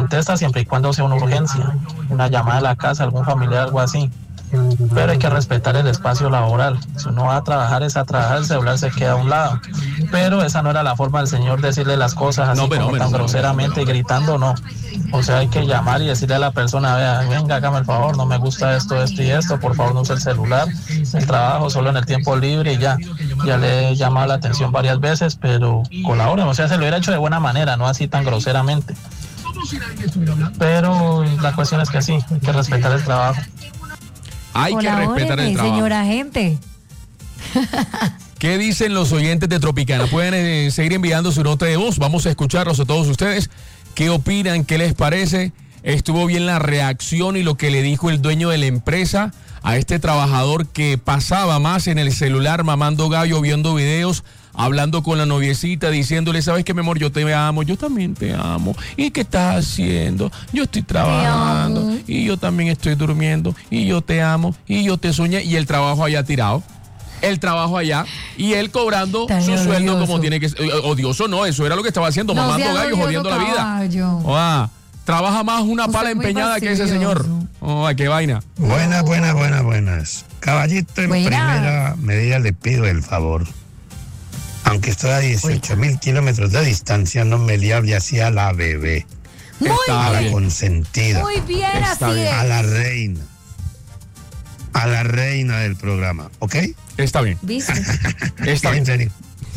contesta siempre y cuando sea una urgencia, una llamada a la casa, algún familiar, algo así. Pero hay que respetar el espacio laboral. Si uno va a trabajar, es a trabajar, el celular se queda a un lado. Pero esa no era la forma del señor decirle las cosas así tan groseramente, gritando, no. O sea, hay que llamar y decirle a la persona, vea, venga, hágame el favor, no me gusta esto, esto y esto, por favor no use el celular, el trabajo solo en el tiempo libre y ya. Ya le he llamado la atención varias veces, pero colabore, o sea, se lo hubiera hecho de buena manera, no así tan groseramente. Pero la cuestión es que sí, hay que respetar el trabajo. Hay que respetar el trabajo. Señora gente. ¿Qué dicen los oyentes de Tropicana? Pueden seguir enviando su nota de voz. Vamos a escucharlos a todos ustedes. ¿Qué opinan? ¿Qué les parece? ¿Estuvo bien la reacción y lo que le dijo el dueño de la empresa a este trabajador que pasaba más en el celular mamando gallo, viendo videos, hablando con la noviecita, diciéndole, ¿sabes qué, mi amor? Yo te amo, yo también te amo. ¿Y qué estás haciendo? Yo estoy trabajando y yo también estoy durmiendo y yo te amo y yo te soñé. Y el trabajo allá tirado. El trabajo allá y él cobrando su sueldo como tiene que ser. Odioso no, eso era lo que estaba haciendo, mamando gallo, jodiendo la vida. Trabaja más una pala empeñada que ese señor. Qué vaina. Buenas. Caballito, en primera medida le pido el favor. Aunque estoy a 18,000 kilómetros de distancia, no me le hable así a la bebé. A la consentida. Muy bien, así es. A la reina. A la reina del programa, ¿ok? Está bien. ¿Viste? Está bien. En serio.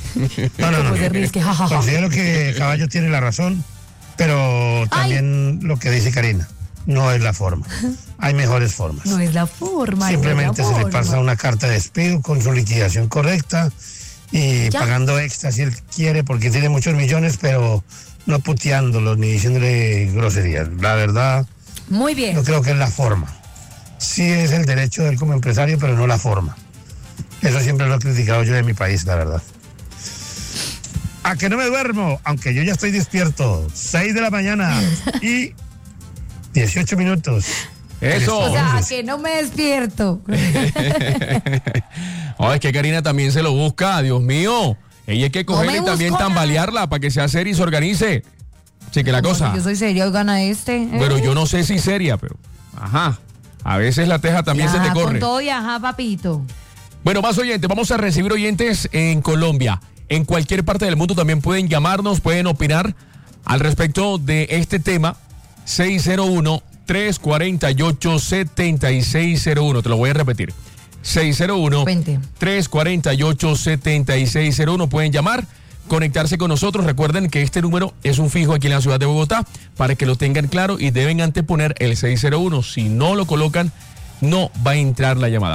No. Considero que Caballo tiene la razón, pero también lo que dice Karina, no es la forma. Hay mejores formas. No es la forma. Simplemente se le pasa una carta de despido con su liquidación correcta y pagando extra si él quiere, porque tiene muchos millones, pero no puteándolos ni diciéndole groserías. La verdad, muy bien. Yo creo que es la forma. Sí es el derecho de él como empresario, pero no la forma. Eso siempre lo he criticado yo de mi país, la verdad. A que no me duermo, aunque yo ya estoy despierto. 6 de la mañana y 18 minutos. Eso. O sea, a que no me despierto. Es que Karina también se lo busca, Dios mío. Ella hay que cogerle y también tambalearla para que sea seria y se organice. Así que la cosa. Yo soy seria, gana Pero yo no sé si seria, pero. A veces la teja también se te corre. Con todo y papito. Bueno, más oyentes. Vamos a recibir oyentes en Colombia. En cualquier parte del mundo también pueden llamarnos, pueden opinar al respecto de este tema. 601-348-7601. Te lo voy a repetir. 601-348-7601. Pueden llamar, conectarse con nosotros. Recuerden que este número es un fijo aquí en la ciudad de Bogotá para que lo tengan claro y deben anteponer el 601. Si no lo colocan, no va a entrar la llamada.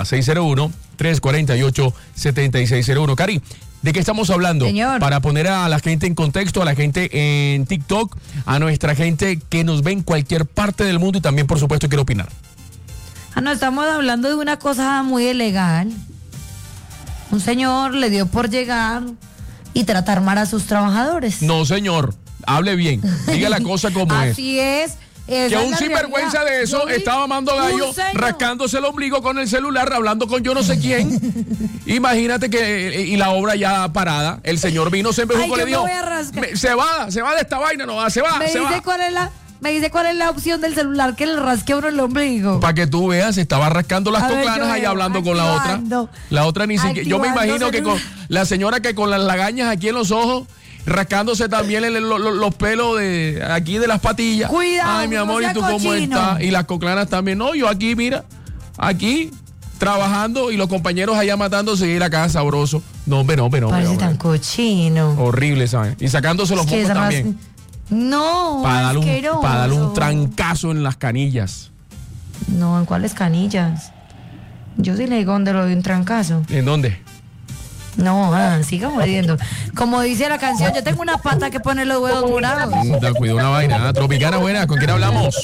601-348-7601. Cari, ¿de qué estamos hablando? Señor. Para poner a la gente en contexto, a la gente en TikTok, a nuestra gente que nos ve en cualquier parte del mundo y también, por supuesto, quiere opinar. No, estamos hablando de una cosa muy ilegal. Un señor le dio por llegar y tratar mal a sus trabajadores. No, señor, hable bien, diga la cosa como es. Así es. Que un sinvergüenza de eso estaba mamando gallo, rascándose el ombligo con el celular, hablando con yo no sé quién. Imagínate y la obra ya parada. El señor vino, se embejucó, le dijo, se va de esta vaina, no va, se va. Me dice cuál es la opción del celular que le rasque a uno el ombligo. Para que tú veas, estaba rascando las coclanas ahí hablando con la otra. La otra ni siquiera. Yo me imagino que con la señora que con las lagañas aquí en los ojos, rascándose también los pelos de aquí de las patillas. Cuidado. Ay, mi amor, ¿y tú cómo estás? Y las coclanas también. No, yo aquí, mira, aquí trabajando y los compañeros allá matándose y ir acá sabroso. No, hombre. Parece tan cochino. Horrible, ¿sabes? Y sacándose los mocos también. No, para darle un trancazo en las canillas. No, ¿en cuáles canillas? Yo sí le digo dónde lo doy un trancazo. ¿En dónde? No, siga jodiendo. Como dice la canción, yo tengo una pata que pone los huevos morados. Cuidado una vaina. Tropicana buena, ¿con quién hablamos?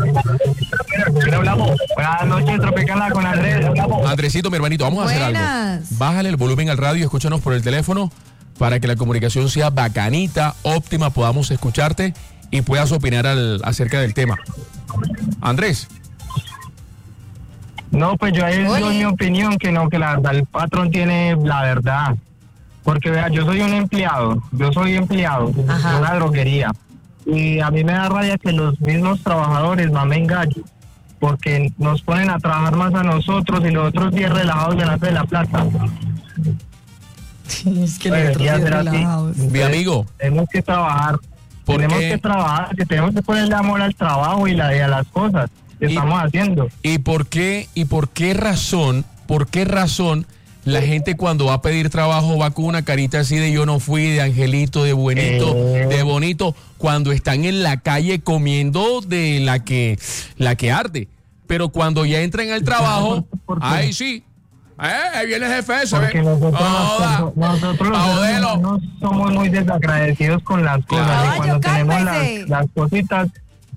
Buenas noches, Tropicana, con Andrés. Andresito, mi hermanito, vamos a hacer algo. Bájale el volumen al radio y escúchanos por el teléfono para que la comunicación sea bacanita, óptima, podamos escucharte y puedas opinar acerca del tema. Andrés. No, pues yo ahí doy mi opinión, que no, que la verdad el patrón tiene la verdad. Porque vea, yo soy un empleado, de una droguería. Y a mí me da rabia que los mismos trabajadores mamen gallo, porque nos ponen a trabajar más a nosotros y los otros 10 relajados de la plata. Es que nosotros bien relajados. Mi amigo. Tenemos que trabajar. Tenemos que ponerle amor al trabajo y a las cosas que estamos haciendo. ¿Y por qué razón la gente cuando va a pedir trabajo va con una carita así de yo no fui, de angelito, de buenito, de bonito, cuando están en la calle comiendo de la que arde? Pero cuando ya entran al trabajo, ahí sí. Ahí viene el jefe ese. Porque nosotros no somos muy desagradecidos con las cosas. Claro. Y cuando tenemos las cositas,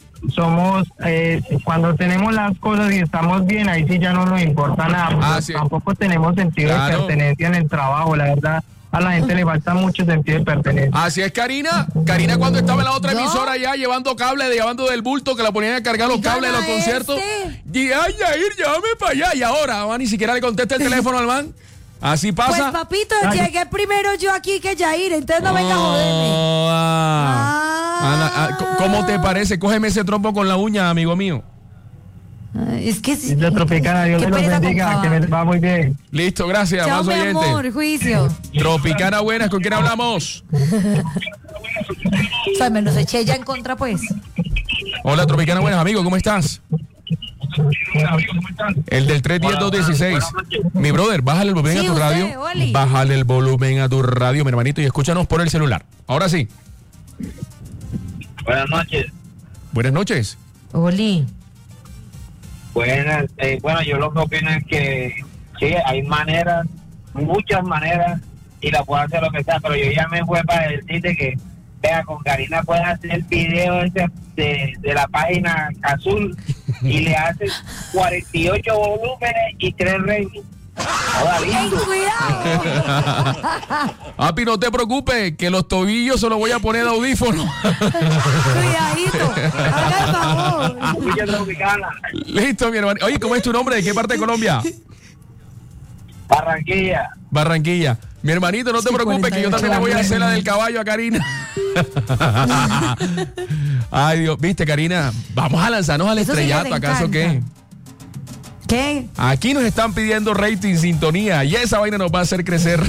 cuando tenemos las cosas y estamos bien, ahí sí ya no nos importa nada. Sí. Tampoco tenemos sentido de pertenencia en el trabajo, la verdad. A la gente le falta mucho sentido de pertenencia. Así es, Karina. Karina cuando estaba en la otra emisora ya llevando cables, llevando del bulto que la ponían a cargar los cables de los conciertos. Y ay, Yair, llévame para allá. Y ahora, ni siquiera le contesta el teléfono al man. Así pasa. Pues papito, llegué primero yo aquí que Yair, entonces no venga a joderme. ¿Cómo te parece? Cógeme ese trompo con la uña, amigo mío. Es que sí. Isla Tropicana, Dios les bendiga, que les va muy bien. Listo, gracias. Chao, más mi oyente. amor, juicio. Tropicana, buenas, ¿con quién hablamos? O sea, me los eché ya en contra, pues. Hola, Tropicana, buenas, amigo, ¿cómo estás? El del 310-216. Mi brother, bájale el volumen a tu radio. Oli. Bájale el volumen a tu radio, mi hermanito, y escúchanos por el celular. Ahora sí. Buenas noches. Buenas noches. Oli. Bueno, yo lo que opino es que sí, hay maneras, muchas maneras, y la puedo hacer lo que sea, pero yo ya me fue para decirte que, vea, con Karina puedes hacer el video ese de la página azul y le haces 48 volúmenes y 3 ratings. ¡Ey, cuidado! Papi, no te preocupes, que los tobillos se los voy a poner de audífono. Cuidadito, haga el favor. Listo, mi hermano. Oye, ¿cómo es tu nombre? ¿De qué parte de Colombia? Barranquilla. Barranquilla. Mi hermanito, no te preocupes, que yo también le voy a hacer la del caballo a Karina. Ay, Dios, viste, Karina, vamos a lanzarnos al estrellato, ¿acaso qué? ¿Qué? Aquí nos están pidiendo rating, sintonía, y esa vaina nos va a hacer crecer.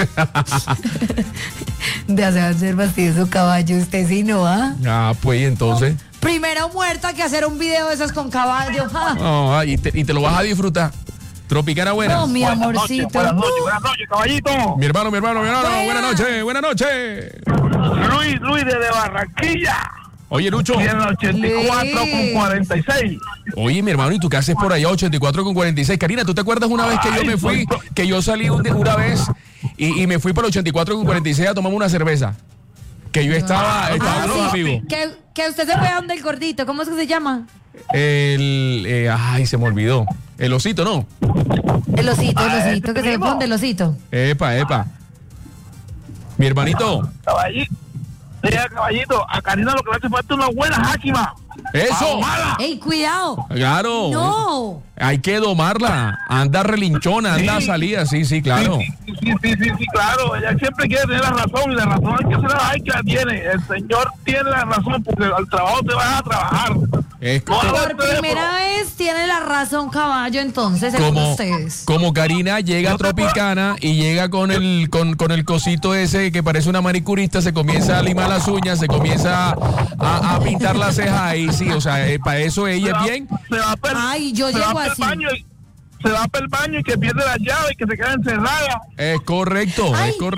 De hacer fastidioso caballo, usted sí no, ¿ah? Pues entonces. Primero muerta que hacer un video de esos con caballo. Y te lo vas a disfrutar. Tropicana, buena. No, mi amorcito. Buenas noches, caballito. Mi hermano. Buenas noches. Luis desde Barranquilla. Oye, Lucho. Tiene 84,46. Oye, mi hermano, ¿y tú qué haces por allá 84,46? Karina, ¿tú te acuerdas una vez que yo me fui, que yo salí una vez y me fui por 84,46 a tomarme una cerveza? Que yo estaba con los amigos. Que usted se fue a donde el gordito, ¿cómo es que se llama? Ay, se me olvidó. El osito, ¿no? El osito, que se le pone el osito. Epa. Mi hermanito. Caballito, a Karina lo que le hace falta es una buena háchima. ¡Eso! ¡Ey, cuidado! Claro. ¡No! Hay que domarla. Anda relinchona, anda salida. Sí, claro. Sí, claro. Ella siempre quiere tener la razón y la razón hay que se la tiene. El señor tiene la razón porque al trabajo te vas a trabajar. Por primera vez tiene la razón caballo, entonces, según ustedes. Como Karina llega Tropicana y llega con el cosito ese que parece una manicurista, se comienza a limar las uñas, se comienza a pintar las cejas y sí, o sea, para eso ella es bien. Ay, yo llego así. Se va para el baño y que pierde la llave y que se queda encerrada. Es correcto.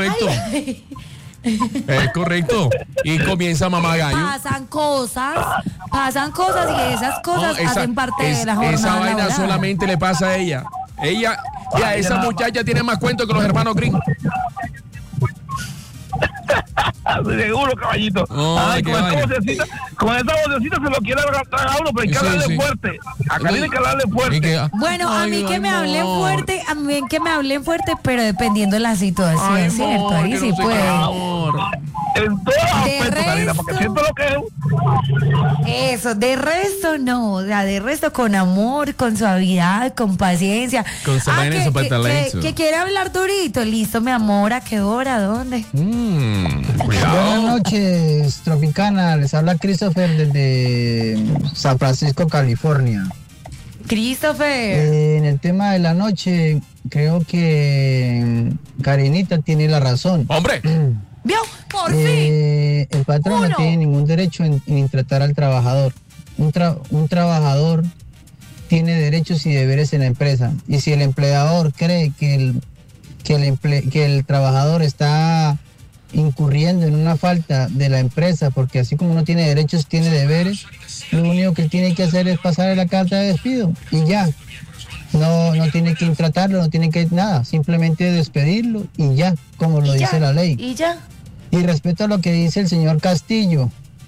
Es correcto. Y comienza mamá gallo. Pasan cosas y esas cosas hacen parte de la jornada Esa vaina laboral. solamente le pasa a ella. Esa muchacha tiene más cuento que los hermanos Green. Seguro, caballito. Ay, con con esa vocecita se lo quiere agarrar a uno, pero hay que hablarle fuerte. Acá tiene que hablarle fuerte. Bueno, a mí que me hablen fuerte, pero dependiendo de la situación, ¿cierto? Ahí sí puede. En todos aspectos, Karina, porque siento lo que es. Eso, de resto no, o sea, de resto con amor, con suavidad, con paciencia. Con que quiere hablar durito, listo, mi amor, ¿a qué hora? ¿Dónde? Buenas noches, Tropicana, les habla Christopher desde San Francisco, California. Christopher. En el tema de la noche, creo que Karinita tiene la razón. ¡Hombre! ¿Vio? Por fin. El patrón no tiene ningún derecho en tratar al trabajador. Un trabajador tiene derechos y deberes en la empresa. Y si el empleador cree que el trabajador está incurriendo en una falta de la empresa, porque así como uno tiene derechos, tiene deberes, lo único que tiene que hacer es pasar la carta de despido y ya. No tiene que tratarlo, no tiene que nada, simplemente despedirlo y ya, como lo dice la ley. Y ya. Y respecto a lo que dice el señor Castillo,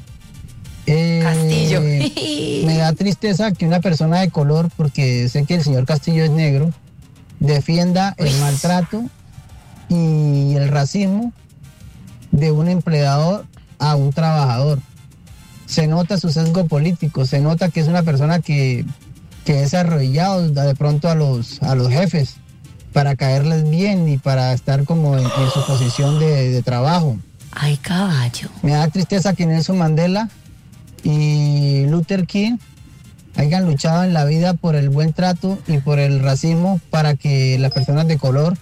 me da tristeza que una persona de color, porque sé que el señor Castillo es negro, defienda el maltrato y el racismo de un empleador a un trabajador. Se nota su sesgo político, se nota que es una persona que es arrodillado de pronto a los jefes para caerles bien y para estar como en su posición de trabajo. Ay, caballo. Me da tristeza que Nelson Mandela y Luther King hayan luchado en la vida por el buen trato y por el racismo para que las personas de color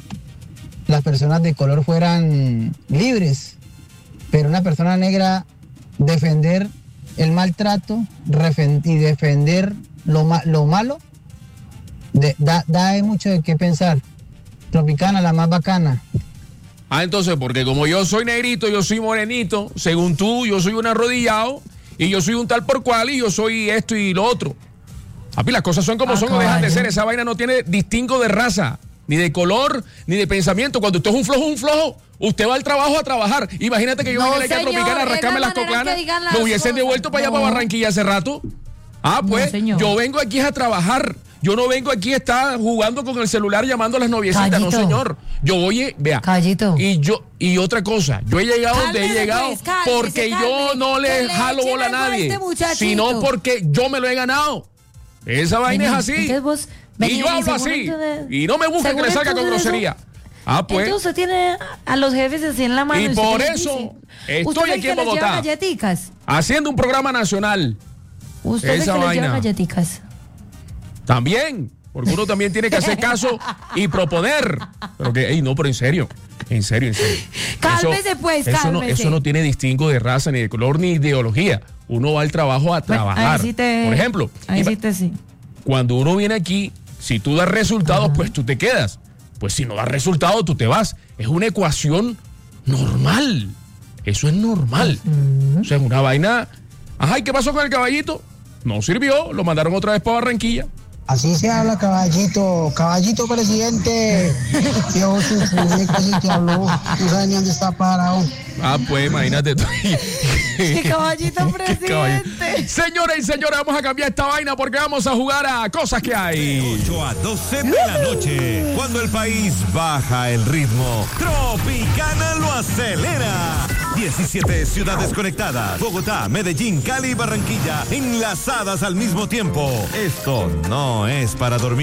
fueran libres. Pero una persona negra defender el maltrato y defender lo malo da mucho de qué pensar. Tropicana, la más bacana. Entonces, porque como yo soy negrito, yo soy morenito, según tú, yo soy un arrodillado y yo soy un tal por cual y yo soy esto y lo otro. Papi, las cosas son como son o dejan de ser. Esa vaina no tiene distingo de raza, ni de color, ni de pensamiento. Cuando usted es un flojo, usted va al trabajo a trabajar. Imagínate que yo vine aquí a Tropicana a rascarme las coclanas, me hubiesen devuelto para allá, para Barranquilla hace rato. Pues, yo vengo aquí a trabajar. Yo no vengo aquí a estar jugando con el celular llamando a las noviecitas. Callito. No, señor. Yo voy, vea. Callito. Y otra cosa, yo he llegado donde he llegado porque yo no le jalo bola a nadie, sino porque yo me lo he ganado. Esa vaina es así. Y yo hablo así. Y no me busca que le salga con grosería. Pues. Entonces usted tiene a los jefes así en la mano. Y por eso estoy aquí en Bogotá haciendo un programa nacional. Usted es que les lleva galletitas. También, porque uno también tiene que hacer caso y proponer. Pero que, pero en serio. Cálmese pues, cálmese. Eso no tiene distingo de raza, ni de color, ni ideología. Uno va al trabajo a trabajar. Por ejemplo, cuando uno viene aquí, si tú das resultados, pues tú te quedas. Pues si no das resultados, tú te vas. Es una ecuación normal. Eso es normal. O sea, es una vaina. ¿Y qué pasó con el caballito? No sirvió, lo mandaron otra vez para Barranquilla. Así se habla, caballito. Caballito presidente. Yo casi te habló. Tú sabes ni dónde está parado. Pues imagínate tú. ¡Qué caballito presidente! Señoras y señores, vamos a cambiar esta vaina porque vamos a jugar a cosas que hay. 8 a 12 de la noche. Cuando el país baja el ritmo, Tropicana lo acelera. 17 ciudades conectadas. Bogotá, Medellín, Cali y Barranquilla enlazadas al mismo tiempo. Esto no es para dormir.